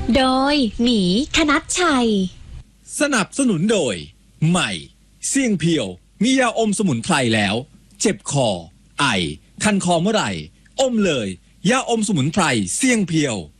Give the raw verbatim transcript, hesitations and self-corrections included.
โดยหมีธนัชชัยสนับสนุนโดยใหม่เสี่ยงเพียวมียาอมสมุนไพรแล้วเจ็บคอไอคันคอเมื่อไหร่อมเลยยาอมสมุนไพรเสี่ยงเพียว